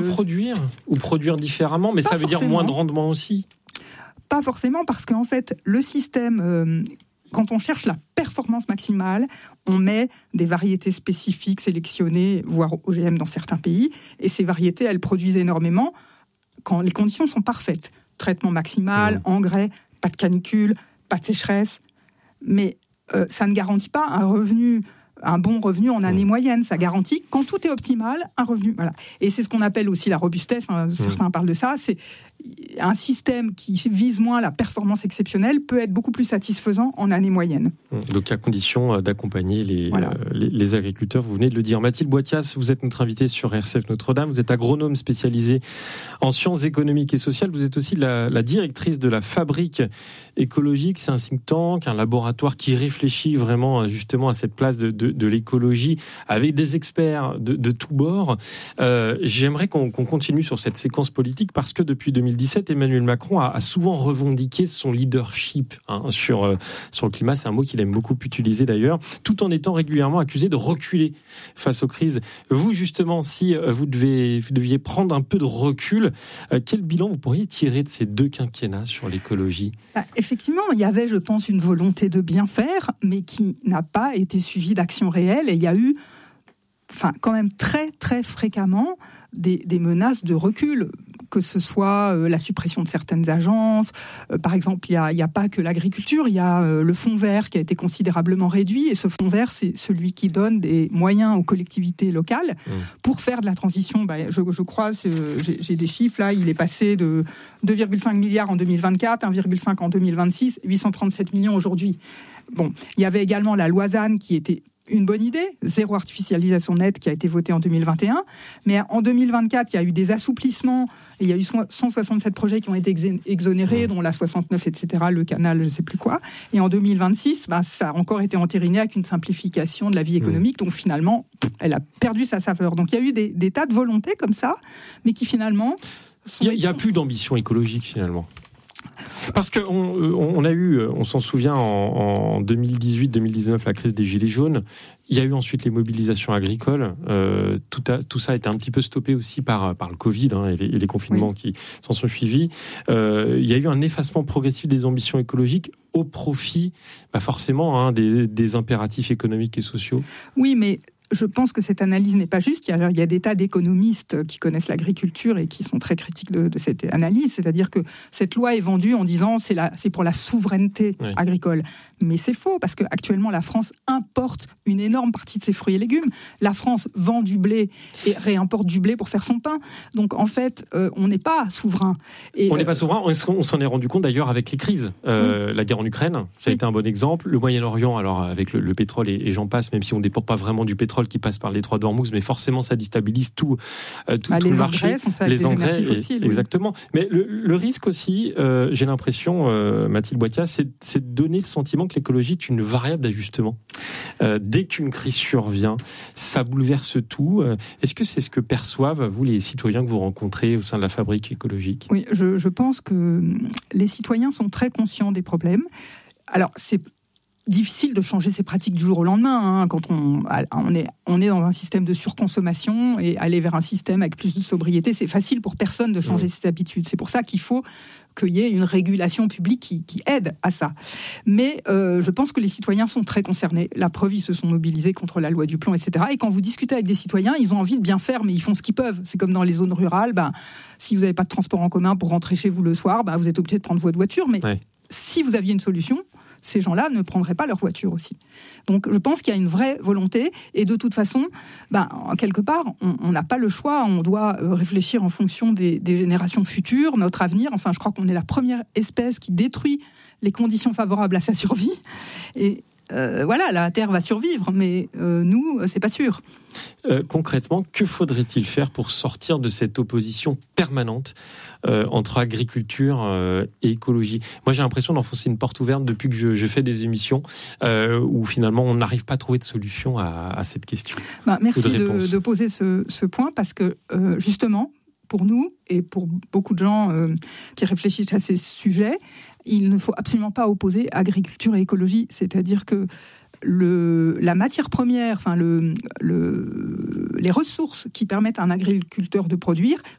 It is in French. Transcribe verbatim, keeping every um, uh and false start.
produire ou produire différemment, mais Pas ça veut forcément. dire moins de rendement aussi. Pas forcément, parce qu'en fait, le système, euh, quand on cherche la performance maximale, on met des variétés spécifiques sélectionnées, voire O G M dans certains pays, et ces variétés, elles produisent énormément quand les conditions sont parfaites. Traitement maximal, Mmh. engrais, pas de canicule, pas de sécheresse. Mais euh, ça ne garantit pas un revenu, un bon revenu en année mmh. moyenne. Ça garantit, quand tout est optimal, un revenu. Voilà. Et c'est ce qu'on appelle aussi la robustesse. Hein, mmh. Certains parlent de ça. C'est un système qui vise moins la performance exceptionnelle peut être beaucoup plus satisfaisant en année moyenne. Donc à condition d'accompagner les, voilà. euh, les, les agriculteurs, vous venez de le dire. Mathilde Boithias, vous êtes notre invitée sur R C F Notre-Dame. Vous êtes agronome spécialisée en sciences économiques et sociales. Vous êtes aussi la, la directrice de la Fabrique écologique. C'est un think tank, un laboratoire qui réfléchit vraiment justement à cette place de, de, de l'écologie avec des experts de, de tous bords. Euh, j'aimerais qu'on, qu'on continue sur cette séquence politique parce que depuis deux mille dix-sept, Emmanuel Macron a, a souvent revendiqué son leadership hein, sur, euh, sur le climat. C'est un mot qu'il aime beaucoup utiliser d'ailleurs, tout en étant régulièrement accusé de reculer face aux crises. Vous, justement, si vous, devez, vous deviez prendre un peu de recul, euh, quel bilan vous pourriez tirer de ces deux quinquennats sur l'écologie ? Bah, effectivement, il y avait, je pense, une volonté de bien faire, mais qui n'a pas été suivie d'actions réelles. Et il y a eu, enfin, quand même très, très fréquemment des, des menaces de recul, que ce soit euh, la suppression de certaines agences. Euh, par exemple, il n'y a, a pas que l'agriculture, il y a euh, le fonds vert qui a été considérablement réduit. Et ce fonds vert, c'est celui qui donne des moyens aux collectivités locales mmh. pour faire de la transition. Bah, je, je crois, j'ai, j'ai des chiffres là, il est passé de deux virgule cinq milliards en deux mille vingt-quatre, un virgule cinq en deux mille vingt-six, huit cent trente-sept millions aujourd'hui. Bon, il y avait également la loi Z A N qui était une bonne idée, zéro artificialisation nette qui a été votée en deux mille vingt et un. Mais en deux mille vingt-quatre, il y a eu des assouplissements. Et il y a eu cent soixante-sept projets qui ont été exonérés, dont la soixante-neuf, et cetera, le canal, je ne sais plus quoi. Et en deux mille vingt-six, bah, ça a encore été entériné avec une simplification de la vie économique. Donc finalement, elle a perdu sa saveur. Donc il y a eu des, des tas de volontés comme ça, mais qui finalement... Il n'y a, a plus d'ambition écologique finalement. Parce qu'on on a eu, on s'en souvient, en, en deux mille dix-huit deux mille dix-neuf, la crise des Gilets jaunes. Il y a eu ensuite les mobilisations agricoles. Euh, tout, a, tout ça a été un petit peu stoppé aussi par, par le Covid hein, et, les, et les confinements oui. qui s'en sont suivis. Euh, il y a eu un effacement progressif des ambitions écologiques au profit, bah forcément, hein, des, des impératifs économiques et sociaux. Oui, mais... je pense que cette analyse n'est pas juste. Il y a, il y a des tas d'économistes qui connaissent l'agriculture et qui sont très critiques de, de cette analyse. C'est-à-dire que cette loi est vendue en disant c'est la, c'est pour la souveraineté oui. agricole. Mais c'est faux, parce qu'actuellement, la France importe une énorme partie de ses fruits et légumes. La France vend du blé et réimporte du blé pour faire son pain. Donc, en fait, euh, on n'est pas souverain. Et, on n'est euh, pas souverain. On s'en est rendu compte, d'ailleurs, avec les crises. Euh, oui. La guerre en Ukraine, ça a oui. été un bon exemple. Le Moyen-Orient, alors, avec le, le pétrole et, et j'en passe, même si on ne dépend pas vraiment du pétrole qui passe par le détroit d'Ormuz, mais forcément ça déstabilise tout, euh, tout, bah, tout les le marché. Engrais sont faits les engrais, fossiles, exactement. Oui. Mais le, le risque aussi, euh, j'ai l'impression, euh, Mathilde Boithias, c'est, c'est de donner le sentiment que l'écologie est une variable d'ajustement. Euh, dès qu'une crise survient, ça bouleverse tout. Euh, est-ce que c'est ce que perçoivent, vous, les citoyens que vous rencontrez au sein de la Fabrique écologique ? Oui, je, je pense que les citoyens sont très conscients des problèmes. Alors, c'est difficile de changer ses pratiques du jour au lendemain hein, quand on, on, est, on est dans un système de surconsommation et aller vers un système avec plus de sobriété, c'est facile pour personne de changer mmh. ses habitudes. C'est pour ça qu'il faut qu'il y ait une régulation publique qui, qui aide à ça. Mais euh, je pense que les citoyens sont très concernés. La preuve, ils se sont mobilisés contre la loi du plomb, et cetera. Et quand vous discutez avec des citoyens, ils ont envie de bien faire, mais ils font ce qu'ils peuvent. C'est comme dans les zones rurales. Ben, si vous n'avez pas de transport en commun pour rentrer chez vous le soir, ben, vous êtes obligé de prendre votre voiture. Mais ouais. si vous aviez une solution, ces gens-là ne prendraient pas leur voiture aussi. Donc je pense qu'il y a une vraie volonté et de toute façon, ben, quelque part, on n'a pas le choix, on doit réfléchir en fonction des, des générations futures, notre avenir. Enfin, je crois qu'on est la première espèce qui détruit les conditions favorables à sa survie. Et euh, voilà, la Terre va survivre, mais euh, nous, c'est pas sûr. Euh, concrètement, que faudrait-il faire pour sortir de cette opposition permanente euh, entre agriculture euh, et écologie ? Moi, j'ai l'impression d'enfoncer une porte ouverte depuis que je, je fais des émissions euh, où finalement on n'arrive pas à trouver de solution à, à cette question. Bah, merci de, de, de poser ce, ce point parce que euh, justement, pour nous et pour beaucoup de gens euh, qui réfléchissent à ces sujets, il ne faut absolument pas opposer agriculture et écologie. C'est-à-dire que le, la matière première, enfin le, le, les ressources qui permettent à un agriculteur de produire